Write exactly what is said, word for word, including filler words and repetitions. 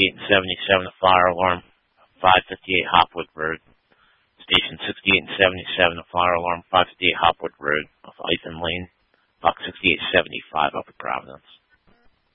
sixty-eight and seventy-seven, the fire alarm, five fifty-eight Hopwood Road. Station sixty-eight and seventy-seven, the fire alarm, five fifty-eight Hopwood Road, off Ipham Lane. Box sixty-eight seventy-five, Upper Providence.